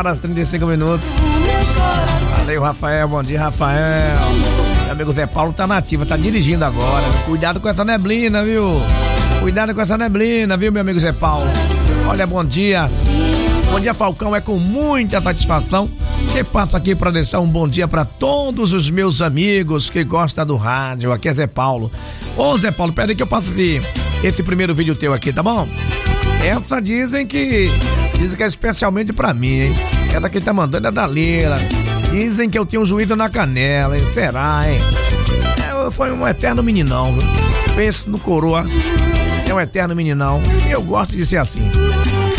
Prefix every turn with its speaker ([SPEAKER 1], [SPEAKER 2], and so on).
[SPEAKER 1] 6h35. Valeu, Rafael, bom dia, Rafael. Meu amigo Zé Paulo tá na ativa, tá dirigindo agora. Cuidado com essa neblina, viu? Cuidado com essa neblina, viu, meu amigo Zé Paulo? Olha, bom dia. Bom dia, Falcão, é com muita satisfação que passo aqui para deixar um bom dia para todos os meus amigos que gostam do rádio. Aqui é Zé Paulo. Ô, Zé Paulo, peraí que eu passo esse primeiro vídeo teu aqui, tá bom? Essa dizem que é especialmente pra mim, hein? Ela que tá mandando é da Lira. Dizem que eu tenho um juízo na canela, hein? Será, hein? Foi um eterno meninão, viu? Penso no coroa. É um eterno meninão. E eu gosto de ser assim.